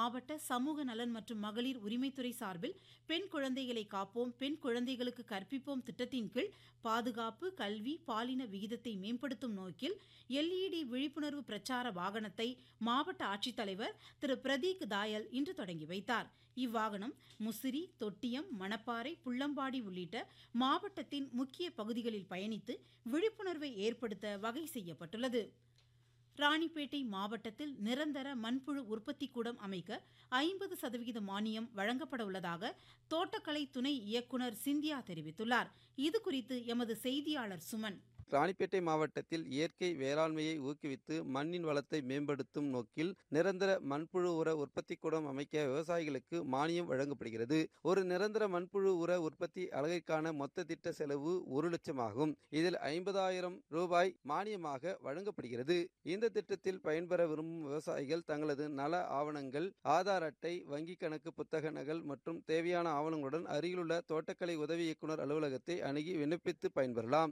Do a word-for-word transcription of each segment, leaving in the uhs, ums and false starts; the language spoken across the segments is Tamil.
மாவட்ட சமூக நலன் மற்றும் மகளிர் உரிமைத்துறை சார்பில் பெண் குழந்தைகளை காப்போம் பெண் குழந்தைகளுக்கு கற்பிப்போம் திட்டத்தின் கீழ் பாதுகாப்பு, கல்வி, பாலின விகிதத்தை மேம்படுத்தும் நோக்கில் எல்இடி விழிப்புணர்வு பிரச்சார வாகனத்தை மாவட்ட ஆட்சித்தலைவர் திரு பிரதீக் தாயல் இன்று தொடங்கி வைத்தார். இவ்வாகனம் முசிறி, தொட்டியம், மணப்பாறை, புள்ளம்பாடி உள்ளிட்ட மாவட்டத்தின் முக்கிய பகுதிகளில் பயணித்து விழிப்புணர்வை ஏற்படுத்த வகை செய்யப்பட்டுள்ளது. ராணிப்பேட்டை மாவட்டத்தில் நிரந்தர மண்புழு உற்பத்தி கூடம் அமைக்க ஐம்பது சதவிகித மானியம் வழங்கப்பட உள்ளதாக தோட்டக்கலை துணை இயக்குநர் சிந்தியா தெரிவித்துள்ளார். இதுகுறித்து எமது செய்தியாளர் சுமன். ராணிப்பேட்டை மாவட்டத்தில் இயற்கை வேளாண்மையை ஊக்குவித்து மண்ணின் வளத்தை மேம்படுத்தும் நோக்கில் நிரந்தர மண்புழு உர உற்பத்தி கூடம் அமைக்க விவசாயிகளுக்கு மானியம் வழங்கப்படுகிறது. ஒரு நிரந்தர மண்புழு உர உற்பத்தி அலகிற்கான மொத்த திட்ட செலவு ஒரு லட்சம் ஆகும். இதில் ஐம்பதாயிரம் ரூபாய் மானியமாக வழங்கப்படுகிறது. இந்த திட்டத்தில் பயன்பெற விரும்பும் விவசாயிகள் தங்களது நல ஆவணங்கள், ஆதார் அட்டை, வங்கி கணக்கு புத்தக நகல் மற்றும் தேவையான ஆவணங்களுடன் அருகிலுள்ள தோட்டக்கலை உதவி இயக்குநர் அலுவலகத்தை அணுகி விண்ணப்பித்து பயன்பெறலாம்.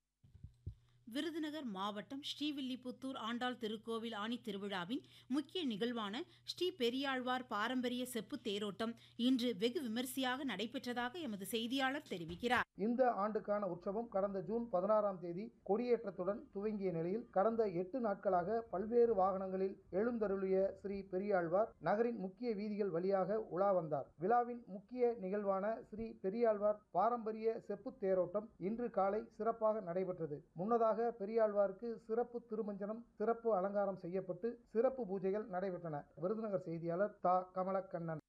விருதுநகர் மாவட்டம் ஸ்ரீவில்லிபுத்தூர் ஆண்டாள் திருக்கோவில் ஆணி திருவிழாவின் முக்கிய நிகழ்வான ஸ்ரீ பெரியாழ்வார் பாரம்பரிய செப்பு தேரோட்டம் இன்று வெகு விமரிசையாக நடைபெற்றதாக எமது செய்தியாளர் தெரிவிக்கிறார். இந்த ஆண்டுக்கான உற்சவம் கடந்த ஜூன் பதினாறாம் தேதி கொடியேற்றத்துடன் துவங்கிய நிலையில் கடந்த எட்டு நாட்களாக பல்வேறு வாகனங்களில் எழுந்தருளிய ஸ்ரீ பெரியாழ்வார் நகரின் முக்கிய வீதிகள் வழியாக உலா வந்தார். விழாவின் முக்கிய நிகழ்வான ஸ்ரீ பெரியாழ்வார் பாரம்பரிய செப்பு தேரோட்டம் இன்று காலை சிறப்பாக நடைபெற்றது. முன்னதாக பெரியாழ்வாருக்கு சிறப்பு திருமஞ்சனம், சிறப்பு அலங்காரம் செய்யப்பட்டு சிறப்பு பூஜைகள் நடைபெற்றன. விருதுநகர் செய்தியாளர் தா கமலக்கண்ணன்.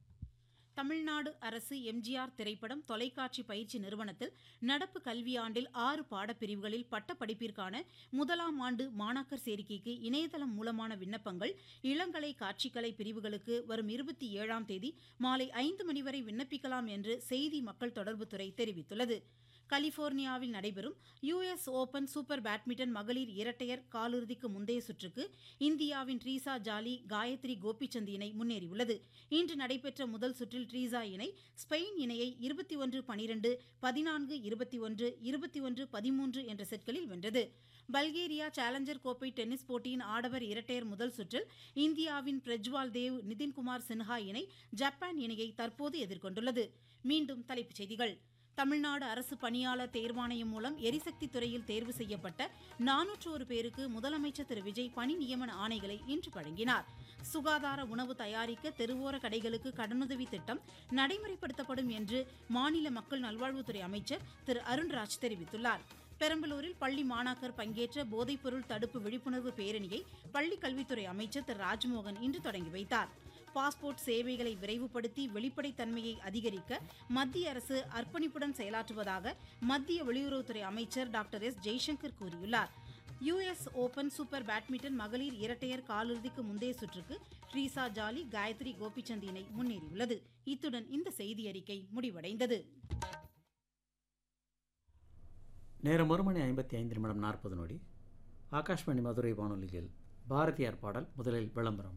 தமிழ்நாடு அரசு எம்ஜிஆர் திரைப்படம் தொலைக்காட்சி பயிற்சி நிறுவனத்தில் நடப்பு கல்வியாண்டில் ஆறு பாடப்பிரிவுகளில் பட்டப்படிப்பிற்கான முதலாம் ஆண்டு மாணாக்கர் சேர்க்கைக்கு இணையதளம் மூலமான விண்ணப்பங்கள் இளங்கலை, காட்சிக்கலை பிரிவுகளுக்கு வரும் இருபத்தி ஏழாம் தேதி மாலை ஐந்து மணி வரை விண்ணப்பிக்கலாம் என்று செய்தி மக்கள் தொடர்புத்துறை தெரிவித்துள்ளது. கலிபோர்னியாவில் நடைபெறும் யுஎஸ் ஓபன் சூப்பர் பேட்மிண்டன் மகளிர் இரட்டையர் காலிறுதிக்கு முந்தைய சுற்றுக்கு இந்தியாவின் ட்ரீசா ஜாலி, காயத்ரி கோபிச்சந்த் இணை முன்னேறியுள்ளது. இன்று நடைபெற்ற முதல் சுற்றில் ட்ரீசா இணை ஸ்பெயின் இணையை இருபத்தி ஒன்று பனிரெண்டு, பதினான்கு இருபத்தி ஒன்று, இருபத்தி ஒன்று பதிமூன்று என்ற செட்களில் வென்றது. பல்கேரியா சேலஞ்சர் கோப்பை டென்னிஸ் போட்டியின் ஆடவர் இரட்டையர் முதல் சுற்றில் இந்தியாவின் பிரஜ்வால் தேவ், நிதின்குமார் சின்ஹா இணை ஜப்பான் இணையை தற்போது எதிர்கொண்டுள்ளது. மீண்டும் தலைப்புச் செய்திகள். தமிழ்நாடு அரசு பணியாளர் தேர்வாணையம் மூலம் எரிசக்தி துறையில் தேர்வு செய்யப்பட்ட நானூற்று ஒரு பேருக்கு முதலமைச்சர் திரு விஜய் பணி நியமன ஆணைகளை இன்று வழங்கினார். சுகாதார உணவு தயாரிக்க தெருவோர கடைகளுக்கு கடனுதவி திட்டம் நடைமுறைப்படுத்தப்படும் என்று மாநில மக்கள் நல்வாழ்வுத்துறை அமைச்சர் திரு அருண்ராஜ் தெரிவித்துள்ளார். பெரம்பலூரில் பள்ளி மாணாக்கர் பங்கேற்ற போதைப்பொருள் தடுப்பு விழிப்புணர்வு பேரணியை பள்ளிக் கல்வித்துறை அமைச்சர் திரு ராஜ்மோகன் இன்று தொடங்கி வைத்தார். பாஸ்போர்ட் சேவைகளை விரைவுபடுத்தி வெளிப்படைத்தன்மையை அதிகரிக்க மத்திய அரசு அர்ப்பணிப்புடன் செயலாற்றுவதாக மத்திய வெளியுறவுத்துறை அமைச்சர் டாக்டர் எஸ் ஜெய்சங்கர் கூறியுள்ளார். யுஎஸ் ஓபன் சூப்பர் பேட்மிண்டன் மகளிர் இரட்டையர் காலிறுதிக்கு முந்தைய சுற்றுக்கு ட்ரீசா ஜாலி, காயத்ரி கோபிச்சந்த் இணை முன்னேறியுள்ளது. இத்துடன் இந்த செய்தி அறிக்கை முடிவடைந்தது. நேரம் ஒரு மணி ஐம்பத்தி ஐந்து நிமிடம் நாற்பது நொடி. ஆகாஷ்வாணி மதுரை வானொலியில் பாரதியார் பாடல். முதலில் விளம்பரம்.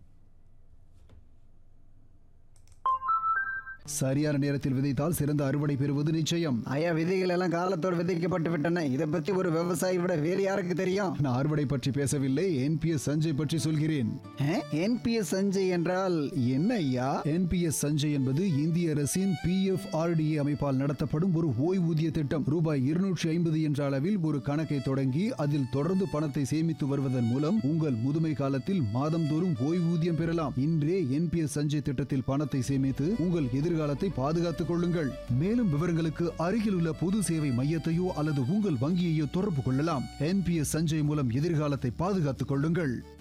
சரியான நேரத்தில் விதைத்தால் சிறந்த அறுவடை பெறுவது நிச்சயம். ஐயா, விதைகள் எல்லாம் காலத்தோடு விதைக்கப்பட்டு விட்டன. இதை பற்றி ஒரு விவசாயி விட வேறு யாருக்கு தெரியும்? நான் அறுவடை பற்றி பேசவில்லை, என்பிஎஸ் சஞ்சய் பற்றி சொல்கிறேன். என்பிஎஸ் சஞ்சய் என்றால் என்ன ஐயா? என்பிஎஸ் சஞ்சய் என்பது இந்திய அரசின் பிஎஃப்ஆர்டிஏ அமைப்பால் நடத்தப்படும் ஒரு ஓய்வூதிய திட்டம். ரூபாய் இருநூற்றி ஐம்பது என்ற அளவில் ஒரு கணக்கை தொடங்கி அதில் தொடர்ந்து பணத்தை சேமித்து வருவதன் மூலம் உங்கள் முதுமை காலத்தில் மாதந்தோறும் ஓய்வூதியம் பெறலாம். இன்றே என்பிஎஸ் சஞ்சய் திட்டத்தில் பணத்தை சேமித்து உங்கள் எதிர் காலத்தை பாதுகாத்துக் கொள்ளுங்கள். மேலும் விவரங்களுக்கு அருகில் உள்ள பொது சேவை மையத்தையோ அல்லது உங்கள் வங்கியையோ தொடர்பு கொள்ளலாம். என்பிஎஸ் சஞ்சய் மூலம் எதிர்காலத்தை பாதுகாத்துக் கொள்ளுங்கள்.